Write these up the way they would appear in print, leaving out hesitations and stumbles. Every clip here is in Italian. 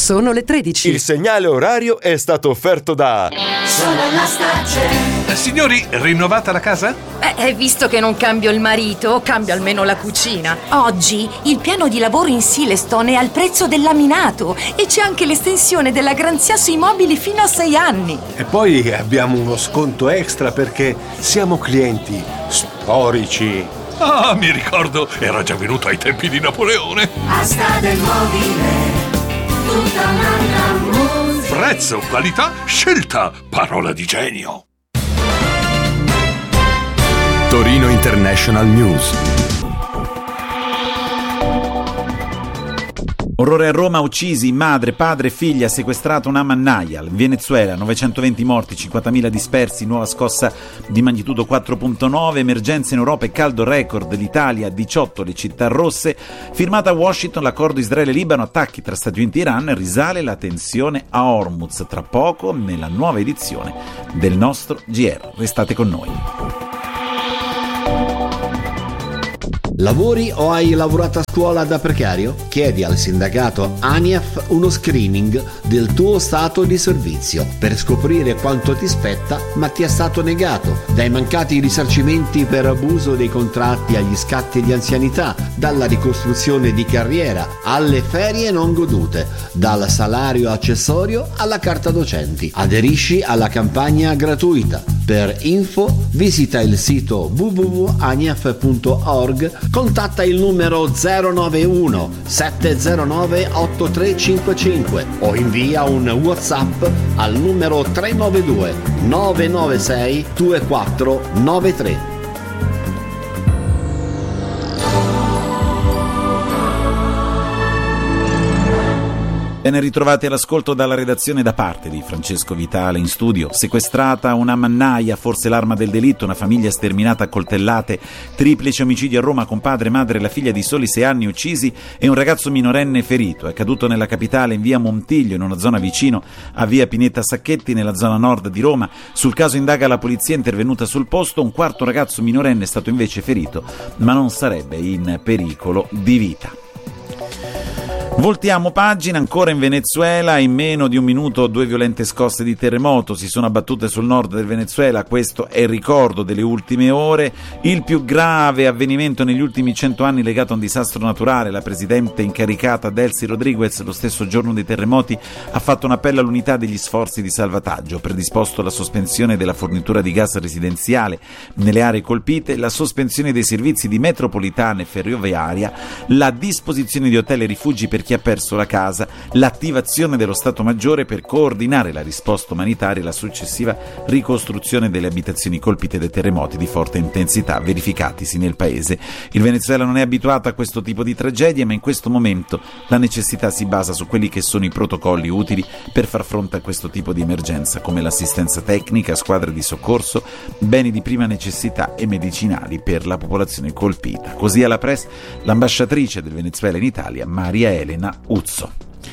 Sono le 13. Il segnale orario è stato offerto da Signori, rinnovata la casa? Visto che non cambio il marito, cambio almeno la cucina. Oggi il piano di lavoro in Silestone è al prezzo del laminato e c'è anche l'estensione della garanzia sui mobili fino a 6 anni. E poi abbiamo uno sconto extra perché siamo clienti storici. Ah, mi ricordo, era già venuto ai tempi di Napoleone. Asta del mobile, tutta un'altra musica. Prezzo, qualità, scelta, parola di genio. Torino International News. Orrore a Roma, uccisi madre, padre e figlia, sequestrata una mannaia. In Venezuela 920 morti, 50.000 dispersi, nuova scossa di magnitudo 4.9, emergenze in Europa e caldo record, l'Italia 18 le città rosse. Firmata a Washington l'accordo Israele-Libano, attacchi tra Stati Uniti e Iran, risale la tensione a Hormuz. Tra poco nella nuova edizione del nostro GR. Restate con noi. Lavori o hai lavorato a scuola da precario? Chiedi al sindacato ANIAF uno screening del tuo stato di servizio per scoprire quanto ti spetta ma ti è stato negato. Dai mancati risarcimenti per abuso dei contratti agli scatti di anzianità, dalla ricostruzione di carriera alle ferie non godute, dal salario accessorio alla carta docenti. Aderisci alla campagna gratuita. Per info visita il sito www.aniaf.org, contatta il numero 091 709 8355 o invia un WhatsApp al numero 392 996 2493. Ben ritrovati all'ascolto dalla redazione da parte di Francesco Vitale in studio. Sequestrata una mannaia, forse l'arma del delitto, una famiglia sterminata a coltellate, triplice omicidio a Roma con padre, madre e la figlia di soli 6 anni uccisi e un ragazzo minorenne ferito. È accaduto nella capitale, in via Montiglio, in una zona vicino a via Pineta Sacchetti, nella zona nord di Roma. Sul caso indaga la polizia intervenuta sul posto. Un quarto ragazzo minorenne è stato invece ferito, ma non sarebbe in pericolo di vita. Voltiamo pagina, ancora in Venezuela. In meno di un minuto 2 violente scosse di terremoto si sono abbattute sul nord del Venezuela. Questo è il ricordo delle ultime ore. Il più grave avvenimento negli ultimi 100 anni legato a un disastro naturale. La presidente incaricata Delcy Rodriguez, lo stesso giorno dei terremoti, ha fatto un appello all'unità degli sforzi di salvataggio, predisposto la sospensione della fornitura di gas residenziale nelle aree colpite, la sospensione dei servizi di metropolitana e ferroviaria, la disposizione di hotel e rifugi per chi ha perso la casa, l'attivazione dello Stato Maggiore per coordinare la risposta umanitaria e la successiva ricostruzione delle abitazioni colpite dai terremoti di forte intensità verificatisi nel paese. Il Venezuela non è abituato a questo tipo di tragedie, ma in questo momento la necessità si basa su quelli che sono i protocolli utili per far fronte a questo tipo di emergenza, come l'assistenza tecnica, squadre di soccorso, beni di prima necessità e medicinali per la popolazione colpita. Così alla press l'ambasciatrice del Venezuela in Italia, Maria Elena Uzzo.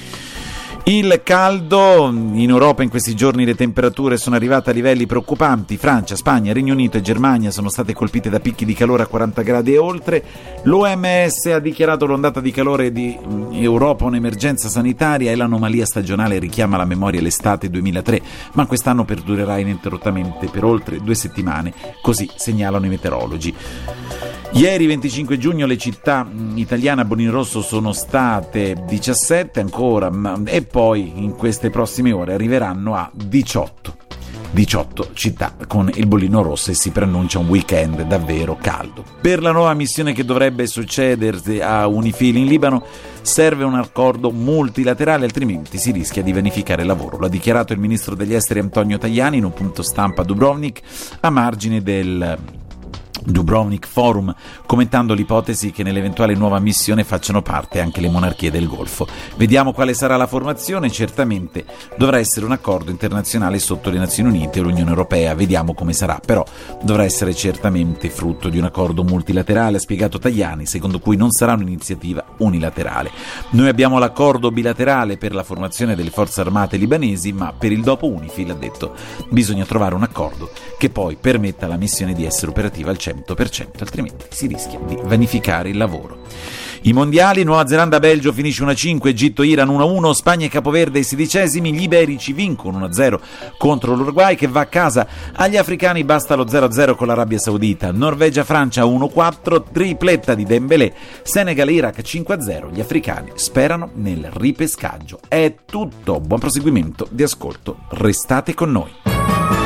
Il caldo in Europa in questi giorni, le temperature sono arrivate a livelli preoccupanti. Francia, Spagna, Regno Unito e Germania sono state colpite da picchi di calore a 40 gradi e oltre. L'OMS ha dichiarato l'ondata di calore di Europa un'emergenza sanitaria e l'anomalia stagionale richiama alla memoria l'estate 2003, ma quest'anno perdurerà ininterrottamente per oltre 2 settimane, così segnalano i meteorologi. Ieri 25 giugno le città italiane a bollino rosso sono state 17 ancora, e poi in queste prossime ore arriveranno a 18 città con il bollino rosso e si preannuncia un weekend davvero caldo. Per la nuova missione che dovrebbe succedersi a UNIFIL in Libano serve un accordo multilaterale, altrimenti si rischia di vanificare il lavoro. L'ha dichiarato il ministro degli esteri Antonio Tajani in un punto stampa a Dubrovnik a margine del Dubrovnik Forum, commentando l'ipotesi che nell'eventuale nuova missione facciano parte anche le monarchie del Golfo. Vediamo quale sarà la formazione. Certamente dovrà essere un accordo internazionale sotto le Nazioni Unite e l'Unione Europea, vediamo come sarà, però dovrà essere certamente frutto di un accordo multilaterale, ha spiegato Tajani, secondo cui non sarà un'iniziativa unilaterale. Noi abbiamo l'accordo bilaterale per la formazione delle forze armate libanesi, ma per il dopo UNIFIL, ha detto, bisogna trovare un accordo che poi permetta alla missione di essere operativa al 100%, altrimenti si rischia di vanificare il lavoro. I mondiali: Nuova Zelanda-Belgio finisce 1-5, Egitto-Iran 1-1, Spagna e Capoverde ai 16esimi, gli iberici vincono 1-0 contro l'Uruguay che va a casa, agli africani basta lo 0-0 con l'Arabia Saudita, Norvegia-Francia 1-4, tripletta di Dembélé, Senegal-Iraq 5-0, gli africani sperano nel ripescaggio. È tutto, buon proseguimento di ascolto, restate con noi.